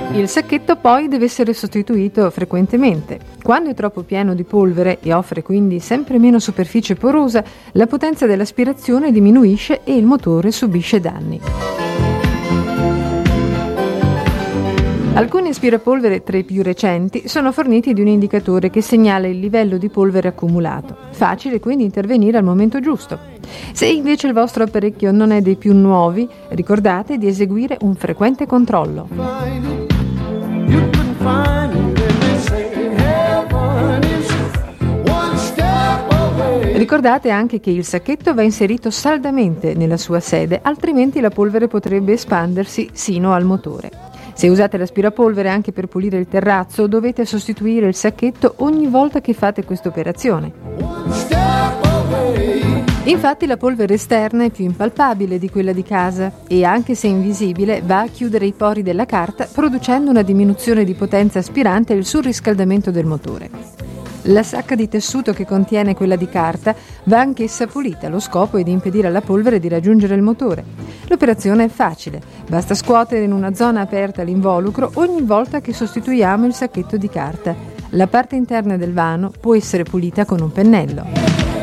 Il sacchetto poi deve essere sostituito frequentemente. Quando è troppo pieno di polvere e offre quindi sempre meno superficie porosa, la potenza dell'aspirazione diminuisce e il motore subisce danni. Alcuni aspirapolvere tra i più recenti sono forniti di un indicatore che segnala il livello di polvere accumulato. Facile quindi intervenire al momento giusto. Se invece il vostro apparecchio non è dei più nuovi, ricordate di eseguire un frequente controllo. Ricordate anche che il sacchetto va inserito saldamente nella sua sede, altrimenti la polvere potrebbe espandersi sino al motore. Se usate l'aspirapolvere anche per pulire il terrazzo, dovete sostituire il sacchetto ogni volta che fate questa operazione. Infatti la polvere esterna è più impalpabile di quella di casa e, anche se invisibile, va a chiudere i pori della carta, producendo una diminuzione di potenza aspirante e il surriscaldamento del motore. La sacca di tessuto che contiene quella di carta va anch'essa pulita, lo scopo è di impedire alla polvere di raggiungere il motore. L'operazione è facile, basta scuotere in una zona aperta l'involucro ogni volta che sostituiamo il sacchetto di carta. La parte interna del vano può essere pulita con un pennello.